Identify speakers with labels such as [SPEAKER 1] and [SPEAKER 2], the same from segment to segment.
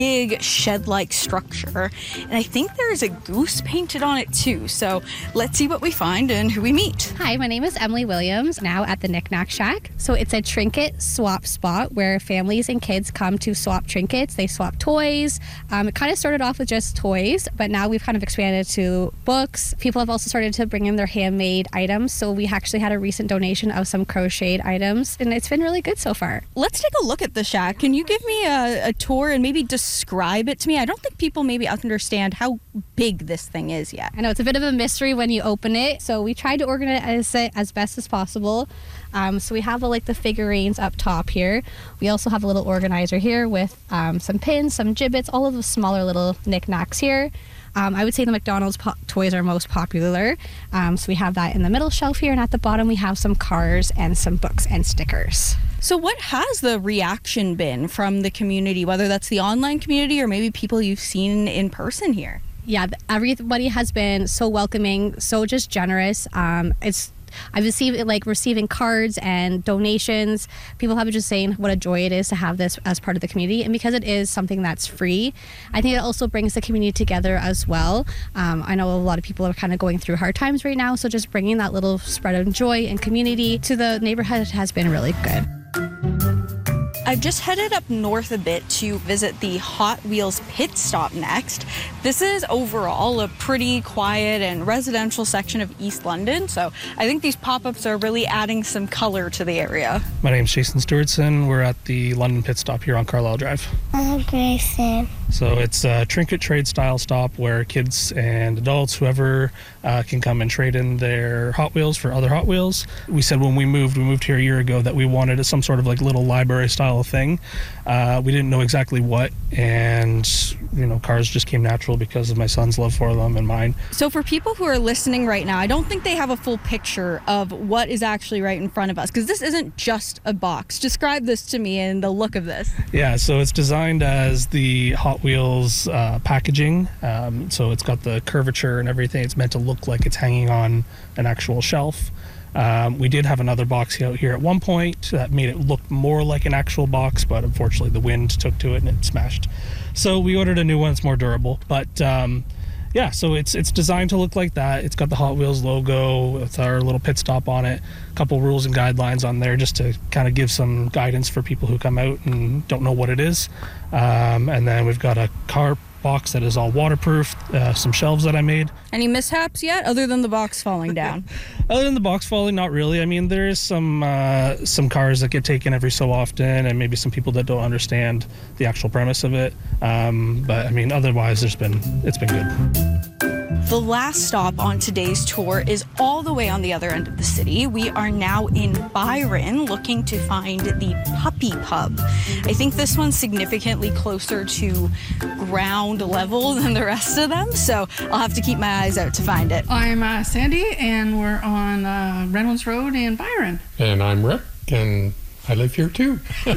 [SPEAKER 1] big shed-like structure, and I think there's a goose painted on it too. So let's see what we find and who we meet.
[SPEAKER 2] Hi, my name is Emily Williams, now at the Knick Knack Shack. So it's a trinket swap spot where families and kids come to swap trinkets. They swap toys. It kind of started off with just toys, but now we've kind of expanded to books. People have also started to bring in their handmade items. So we actually had a recent donation of some crocheted items, and it's been really good so far.
[SPEAKER 1] Let's take a look at the shack. Can you give me a tour and maybe describe it to me? I don't think people maybe understand how big this thing is yet.
[SPEAKER 2] I know it's a bit of a mystery when you open it, so we tried to organize it as best as possible. So we have the figurines up top here. We also have a little organizer here with some pins, some gibbets, all of the smaller little knickknacks here. I would say the McDonald's toys are most popular. So we have that in the middle shelf here, and at the bottom we have some cars and some books and stickers.
[SPEAKER 1] So what has the reaction been from the community, whether that's the online community or maybe people you've seen in person here?
[SPEAKER 2] Yeah, everybody has been so welcoming, so just generous. I've receiving cards and donations. People have been just saying what a joy it is to have this as part of the community, and because it is something that's free, I think it also brings the community together as well. I know a lot of people are kind of going through hard times right now, so just bringing that little spread of joy and community to the neighborhood has been really good.
[SPEAKER 1] I've just headed up north a bit to visit the Hot Wheels pit stop next. This is overall a pretty quiet and residential section of East London, so I think these pop-ups are really adding some color to the area.
[SPEAKER 3] My name's Jason Stewartson. We're at the London pit stop here on Carlisle Drive.
[SPEAKER 4] I'm Grayson.
[SPEAKER 3] So it's a trinket trade style stop where kids and adults, whoever, can come and trade in their Hot Wheels for other Hot Wheels. We said when we moved here a year ago, that we wanted some sort of little library style thing. We didn't know exactly what, and cars just came natural because of my son's love for them and mine.
[SPEAKER 1] So for people who are listening right now, I don't think they have a full picture of what is actually right in front of us, because this isn't just a box. Describe this to me and the look of this.
[SPEAKER 3] Yeah, so it's designed as the Hot Wheels packaging. So it's got the curvature and everything. It's meant to look like it's hanging on an actual shelf. We did have another box out here at one point that made it look more like an actual box, but unfortunately the wind took to it and it smashed. So we ordered a new one. It's more durable. But so it's designed to look like that. It's got the Hot Wheels logo with our little pit stop on it, a couple rules and guidelines on there just to kind of give some guidance for people who come out and don't know what it is. And then we've got a car box that is all waterproof, some shelves that I made.
[SPEAKER 1] Any mishaps yet, other than the box falling down?
[SPEAKER 3] Other than the box falling, not really. I mean, there is some cars that get taken every so often, and maybe some people that don't understand the actual premise of it. But I mean, otherwise, it's been good.
[SPEAKER 1] The last stop on today's tour is all the way on the other end of the city. We are now in Byron, looking to find the Puppy Pub. I think this one's significantly closer to ground level than the rest of them, so I'll have to keep my eyes out to find it.
[SPEAKER 5] I'm Sandy, and we're on Reynolds Road in Byron.
[SPEAKER 6] And I'm Rick, and I live here too.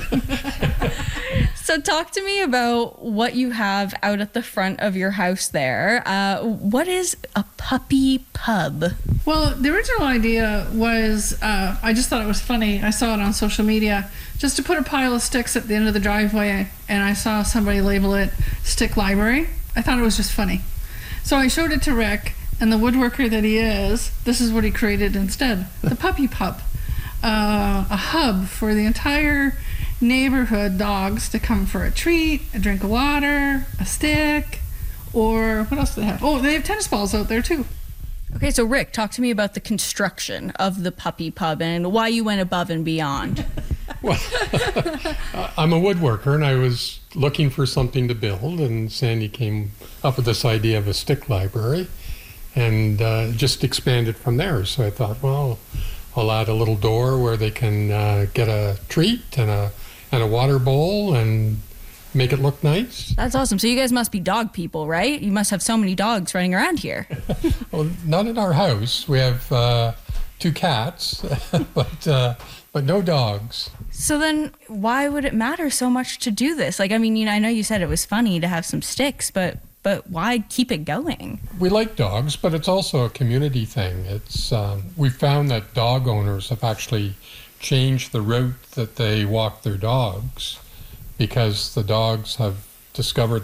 [SPEAKER 1] So talk to me about what you have out at the front of your house there. What is a puppy pub?
[SPEAKER 5] Well, the original idea was, I just thought it was funny. I saw it on social media, just to put a pile of sticks at the end of the driveway, and I saw somebody label it Stick Library. I thought it was just funny. So I showed it to Rick, and the woodworker that he is, this is what he created instead. The Puppy Pub. A hub for the entire neighborhood dogs to come for a treat, a drink of water, a stick, or what else do they have? Oh, they have tennis balls out there too.
[SPEAKER 1] Okay, so Rick, talk to me about the construction of the Puppy Pub and why you went above and beyond.
[SPEAKER 6] Well, I'm a woodworker, and I was looking for something to build, and Sandy came up with this idea of a stick library, and just expanded from there. So I thought, well, I'll add a little door where they can get a treat and a water bowl and make it look nice.
[SPEAKER 1] That's awesome. So you guys must be dog people, right? You must have so many dogs running around here.
[SPEAKER 6] Well, not in our house. We have 2 cats, but no dogs.
[SPEAKER 1] So then why would it matter so much to do this? I know you said it was funny to have some sticks, but why keep it going?
[SPEAKER 6] We like dogs, but it's also a community thing. It's we found that dog owners have actually changed the route that they walk their dogs because the dogs have discovered